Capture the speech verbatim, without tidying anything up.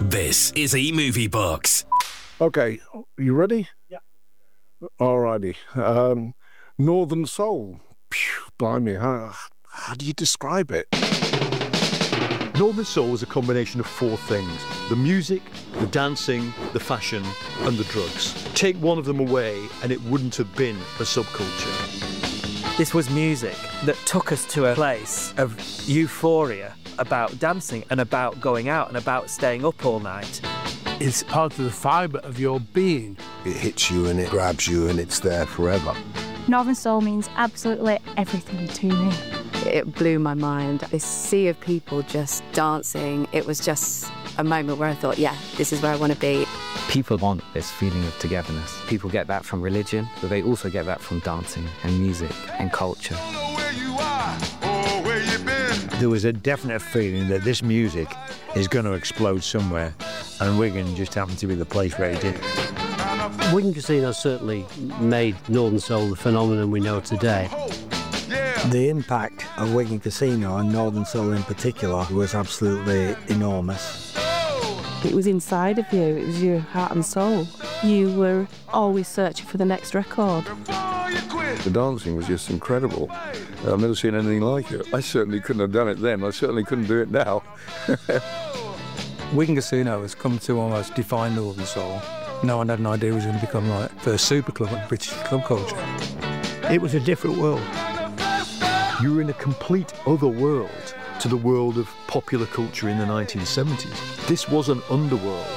This is eMovie Box. Okay, you ready? Yeah. Alrighty. Um, Northern Soul. Phew, blimey, how, how do you describe it? Northern Soul was a combination of four things: the music, the dancing, the fashion, and the drugs. Take one of them away and it wouldn't have been a subculture. This was music that took us to a place of euphoria about dancing and about going out and about staying up all night. It's part of the fibre of your being. It hits you and it grabs you and it's there forever. Northern Soul means absolutely everything to me. It blew my mind. This sea of people just dancing, it was just a moment where I thought, yeah, this is where I want to be. People want this feeling of togetherness. People get that from religion, but they also get that from dancing and music and culture. There was a definite feeling that this music is going to explode somewhere, and Wigan just happened to be the place where it did. Wigan Casino certainly made Northern Soul the phenomenon we know today. The impact of Wigan Casino and Northern Soul in particular was absolutely enormous. It was inside of you, it was your heart and soul. You were always searching for the next record. The dancing was just incredible. I've never seen anything like it. I certainly couldn't have done it then. I certainly couldn't do it now. Wigan Casino has come to almost define Northern Soul. No one had an idea it was going to become like the super club of British club culture. It was a different world. You were in a complete other world to the world of popular culture in the nineteen seventies. This was an underworld